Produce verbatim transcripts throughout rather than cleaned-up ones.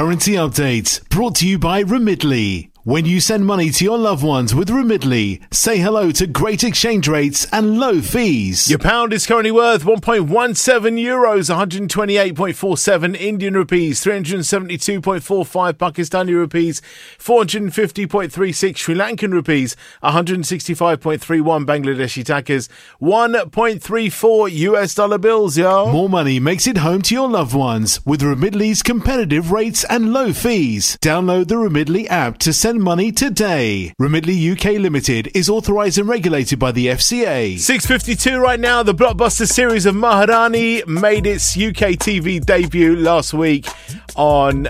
Currency update brought to you by Remitly. When you send money to your loved ones with Remitly, say hello to great exchange rates and low fees. Your pound is currently worth one point one seven euros, one hundred twenty-eight point four seven Indian rupees, three hundred seventy-two point four five Pakistani rupees, four hundred fifty point three six Sri Lankan rupees, one hundred sixty-five point three one Bangladeshi takas, one point three four U S dollar bills, yo. More money makes it home to your loved ones with Remitly's competitive rates and low fees. Download the Remitly app to send money today. Remitly U K Limited is authorised and regulated by the F C A. six fifty-two right now. The blockbuster series of Maharani made its U K T V debut last week on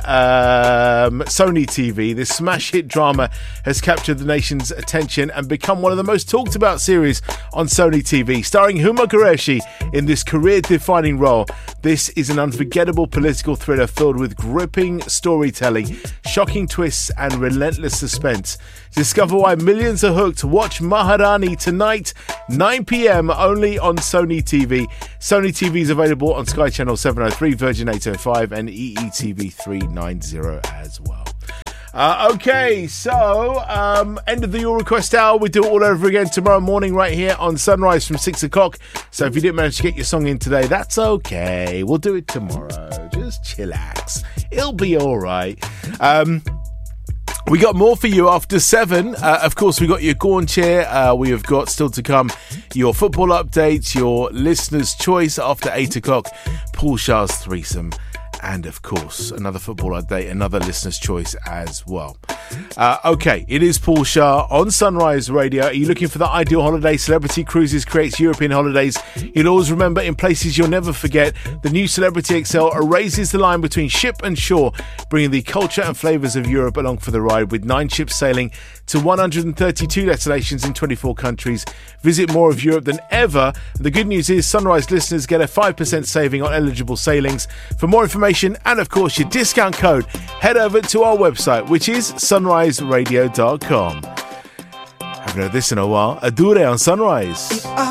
um, Sony T V. This smash hit drama has captured the nation's attention and become one of the most talked about series on Sony T V. Starring Huma Qureshi in this career-defining role, this is an unforgettable political thriller filled with gripping storytelling, shocking twists and relentless suspense. Discover why millions are hooked. Watch Maharani tonight, nine p.m. only on Sony T V. Sony T V is available on Sky Channel seven oh three, Virgin eight oh five and E E T V three ninety as well. Uh, okay, so um, end of the Your Request Hour. We do it all over again tomorrow morning right here on Sunrise from six o'clock. So if you didn't manage to get your song in today, that's okay. We'll do it tomorrow. Just chillax. It'll be all right. Um... We got more for you after seven. Uh, of course, we got your Corn Chair. Uh, we have got still to come your football updates, your listener's choice after eight o'clock, Paul Shah's threesome, and of course, another football update, another listener's choice as well. Uh, okay, it is Paul Shah on Sunrise Radio. Are you looking for the ideal holiday? Celebrity Cruises creates European holidays you'll always remember in places you'll never forget. The new Celebrity X L erases the line between ship and shore, bringing the culture and flavours of Europe along for the ride, with nine ships sailing to one hundred thirty-two destinations in twenty-four countries. Visit more of Europe than ever. The good news is Sunrise listeners get a five percent saving on eligible sailings. For more information and, of course, your discount code, head over to our website, which is sunrise radio dot com. Haven't heard this in a while. Adure on Sunrise.